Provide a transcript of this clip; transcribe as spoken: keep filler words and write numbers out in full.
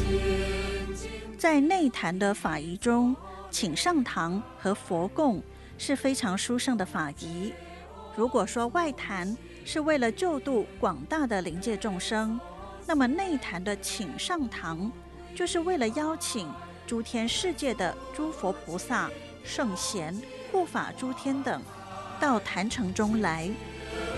在内坛的法仪中，请上堂和佛供是非常殊胜的法仪。如果说外坛是为了救度广大的灵界众生，那么内坛的请上堂就是为了邀请诸天世界的诸佛菩萨、圣贤、护法诸天等到坛城中来，